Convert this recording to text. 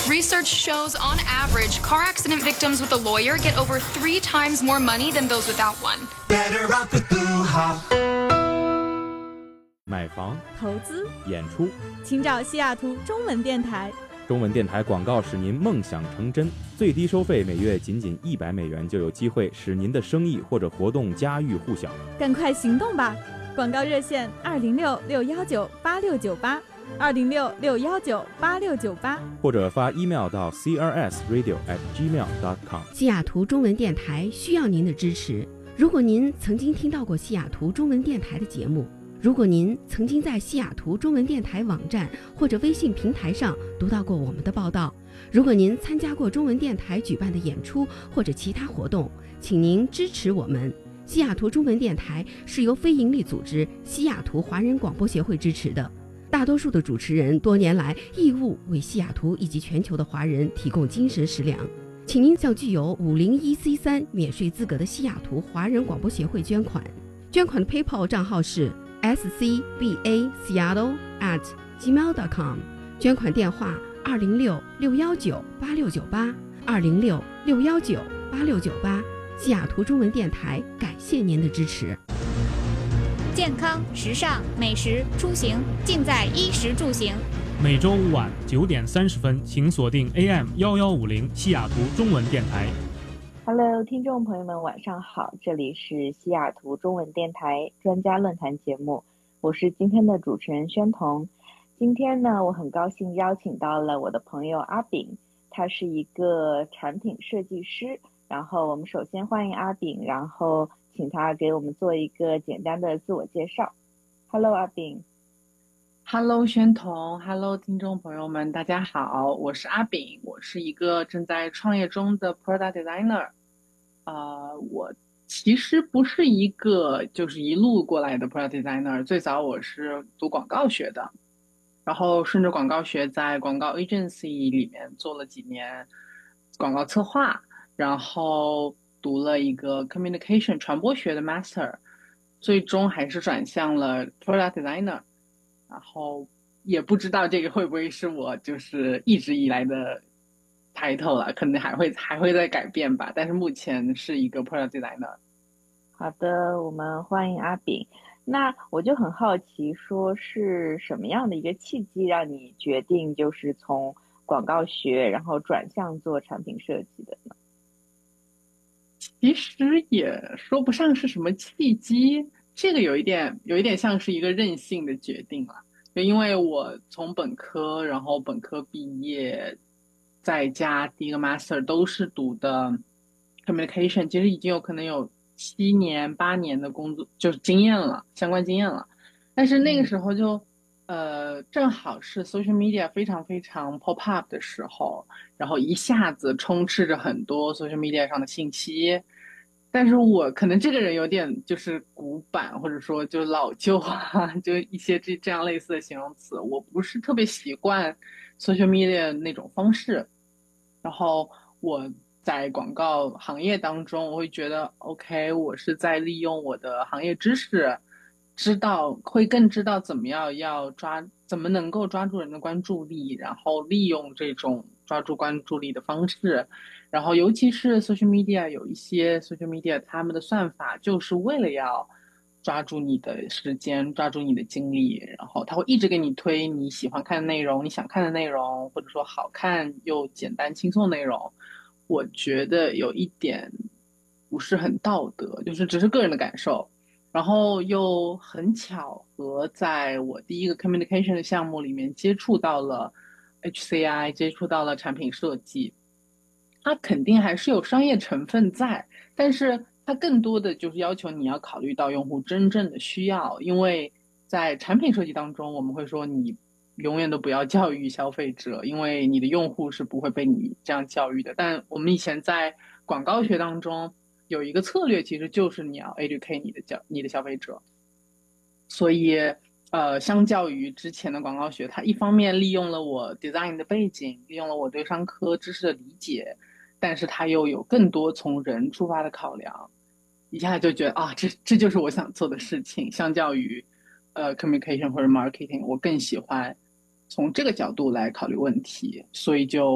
Research shows, on average, car accident victims with a lawyer get over 3 times more money than those without one. Better off with Booha. 买房、 投资、 演出， 请找西雅图中文电台。 中文电台广告使您梦想成真，最低收费每月仅$100就有机会使您的生意或者活动家喻户晓。 赶快行动吧！广告热线206-619-8698，206-619-8698， 或者发 email 到 crsradio@gmail.com。 西雅图中文电台需要您的支持。如果您曾经听到过西雅图中文电台的节目，如果您曾经在西雅图中文电台网站或者微信平台上读到过我们的报道，如果您参加过中文电台举办的演出或者其他活动，请您支持我们。西雅图中文电台是由非营利组织西雅图华人广播协会支持的，大多数的主持人多年来义务为西雅图以及全球的华人提供精神食粮。请您向具有501C3免税资格的西雅图华人广播协会捐款，捐款的 PayPal 账号是scbaseattle@gmail.com， 捐款电话206-619-8698，206-619-8698。西雅图中文电台感谢您的支持。 健康、时尚、美食、出行，尽在衣食住行。 每周五晚9点30分，请锁定 AM1150西雅图中文电台。 Hello， 听众朋友们，晚上好，这里是西雅图中文电台专家论坛节目，我是今天的主持人宣彤。今天呢，我很高兴邀请到了我的朋友阿炳，他是一个产品设计师。然后我们首先欢迎阿炳，然后请他给我们做一个简单的自我介绍。Hello， 阿炳。 Hello， 宣彤 ，Hello， 听众朋友们，大家好，我是阿炳，我是一个正在创业中的 Product Designer。我其实不是一个就是一路过来的 Product Designer， 最早我是读广告学的，然后顺着广告学在广告 agency 里面做了几年广告策划，然后读了一个 communication 传播学的 master， 最终还是转向了 product designer， 然后也不知道这个会不会是我就是一直以来的 title 了，可能还会再改变吧，但是目前是一个 product designer。 好的，我们欢迎阿炳。那我就很好奇，说是什么样的一个契机让你决定就是从广告学然后转向做产品设计的呢？ 其实也说不上是什么契机，这个有一点像是一个任性的决定了。就因为我从本科，然后本科毕业，再加第一个 master 都是读的 communication， 其实已经有可能有7年8年的工作就是经验了，相关经验了。但是那个时候就正好是 social media 非常非常 pop up 的时候，然后一下子充斥着很多 social media 上的信息，但是我可能这个人有点就是古板，或者说就老旧啊，就一些这样类似的形容词，我不是特别习惯 social media 那种方式。然后我在广告行业当中，我会觉得 OK， 我是在利用我的行业知识，会更知道怎么能够抓住人的关注力，然后利用这种抓住关注力的方式。然后尤其是 social media， 有一些 social media 他们的算法就是为了要抓住你的时间，抓住你的精力，然后他会一直给你推你喜欢看的内容，你想看的内容，或者说好看又简单轻松的内容。我觉得有一点不是很道德，就是只是个人的感受。然后又很巧合，在我第一个 communication 的项目里面接触到了 HCI， 接触到了产品设计。它肯定还是有商业成分在，但是它更多的就是要求你要考虑到用户真正的需要。因为在产品设计当中，我们会说你永远都不要教育消费者，因为你的用户是不会被你这样教育的。但我们以前在广告学当中有一个策略，其实就是你要 educate 你的消费者。所以相较于之前的广告学，它一方面利用了我 design 的背景，利用了我对商科知识的理解，但是它又有更多从人出发的考量，一下就觉得啊，这就是我想做的事情。相较于communication 或者 marketing， 我更喜欢从这个角度来考虑问题，所以就